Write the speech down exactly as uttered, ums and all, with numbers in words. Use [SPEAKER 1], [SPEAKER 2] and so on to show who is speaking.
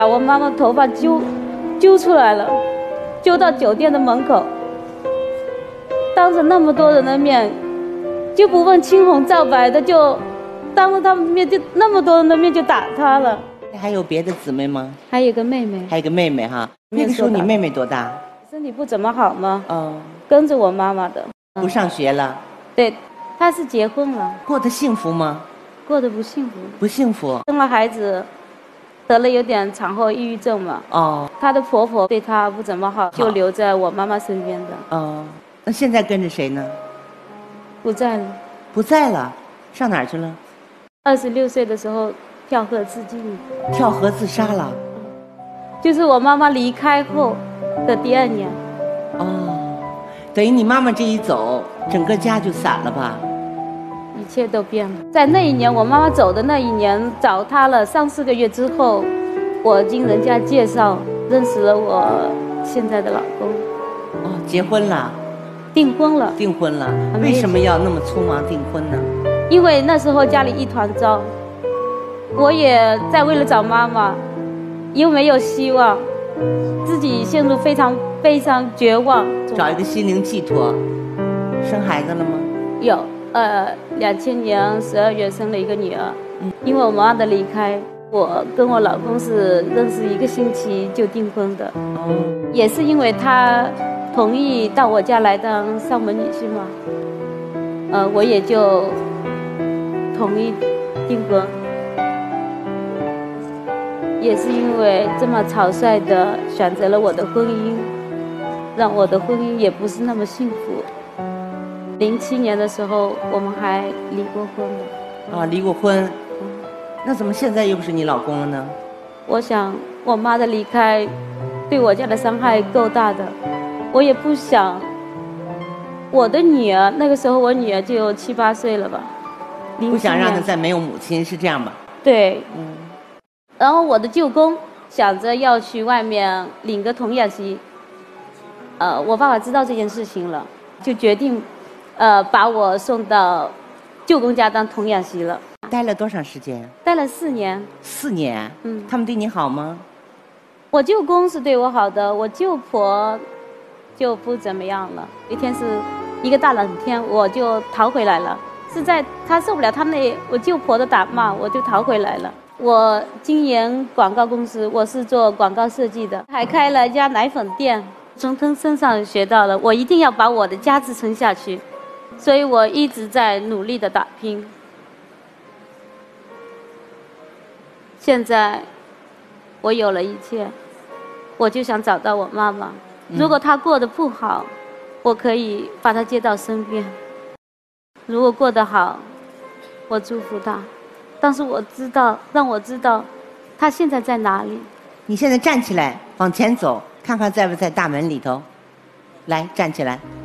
[SPEAKER 1] 把我妈妈头发揪揪出来了，揪到酒店的门口，当着那么多人的面，就不问青红皂白的，就当着他们面，就那么多人的面就打她了。
[SPEAKER 2] 还有别的姊妹吗？
[SPEAKER 1] 还有一个妹妹。
[SPEAKER 2] 还有一个妹妹哈。那个时候你妹妹多大？
[SPEAKER 1] 身体不怎么好吗？
[SPEAKER 2] 哦，
[SPEAKER 1] 跟着我妈妈的。
[SPEAKER 2] 不上学了。
[SPEAKER 1] 对，她是结婚了。
[SPEAKER 2] 过得幸福吗？
[SPEAKER 1] 过得不幸福。
[SPEAKER 2] 不幸福。
[SPEAKER 1] 生了孩子，得了有点产后抑郁症嘛。
[SPEAKER 2] 哦。
[SPEAKER 1] 她的婆婆对她不怎么好，就留在我妈妈身边的。
[SPEAKER 2] 哦，那现在跟着谁呢？
[SPEAKER 1] 不在了。
[SPEAKER 2] 不在了，上哪儿去了？
[SPEAKER 1] 二十六岁的时候跳河自尽。
[SPEAKER 2] 跳河自杀了。
[SPEAKER 1] 就是我妈妈离开后的第二年。
[SPEAKER 2] 哦，等于你妈妈这一走，整个家就散了吧？
[SPEAKER 1] 一切都变了。在那一年，我妈妈走的那一年，找她了三四个月之后，我经人家介绍认识了我现在的老公。
[SPEAKER 2] 哦，结婚了。
[SPEAKER 1] 订婚了。
[SPEAKER 2] 订婚了。为什么要那么匆忙订婚呢？
[SPEAKER 1] 因为那时候家里一团糟，我也在为了找妈妈，又没有希望，自己陷入非常悲伤绝望，
[SPEAKER 2] 找一个心灵寄托。生孩子了吗？
[SPEAKER 1] 有，呃，两千年十二月生了一个女儿。嗯，因为我妈妈的离开，我跟我老公是认识一个星期就订婚的。哦，也是因为他同意到我家来当上门女婿嘛，呃，我也就同意订婚。也是因为这么草率的选择了我的婚姻，让我的婚姻也不是那么幸福。零七年的时候，我们还离过婚了。
[SPEAKER 2] 啊，离过婚。嗯，那怎么现在又不是你老公了呢？
[SPEAKER 1] 我想，我妈的离开，对我家的伤害够大的，我也不想。我的女儿，那个时候我女儿就有七八岁了吧，
[SPEAKER 2] 不想让她再没有母亲，是这样吧？
[SPEAKER 1] 对，嗯。然后我的舅公想着要去外面领个童养媳，呃，我爸爸知道这件事情了，就决定，呃，把我送到舅公家当童养媳了。
[SPEAKER 2] 待了多长时间？
[SPEAKER 1] 待了四年。
[SPEAKER 2] 四年？
[SPEAKER 1] 嗯。
[SPEAKER 2] 他们对你好吗？
[SPEAKER 1] 我舅公是对我好的，我舅婆就不怎么样了。一天是一个大冷天，我就逃回来了。是在他受不了他那我舅婆的打骂，我就逃回来了。我经营广告公司，我是做广告设计的，还开了一家奶粉店。从他身上学到了，我一定要把我的家支撑下去，所以我一直在努力的打拼。现在我有了一切，我就想找到我妈妈。如果她过得不好，我可以把她接到身边；如果过得好，我祝福她。但是我知道，让我知道他现在在哪里。
[SPEAKER 2] 你现在站起来，往前走，看看在不在大门里头。来，站起来。